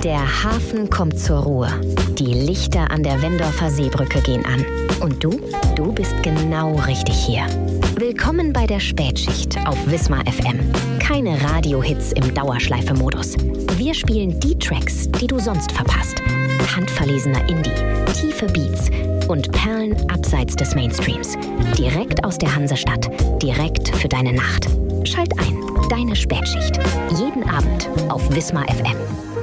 Der Hafen kommt zur Ruhe. Die Lichter an der Wendorfer Seebrücke gehen an. Und du? Du bist genau richtig hier. Willkommen bei der Spätschicht auf Wismar FM. Keine Radiohits im Dauerschleife-Modus. Wir spielen die Tracks, die du sonst verpasst. Handverlesener Indie, tiefe Beats und Perlen abseits des Mainstreams. Direkt aus der Hansestadt, direkt für deine Nacht. Schalt ein, deine Spätschicht. Jeden Abend auf Wismar FM.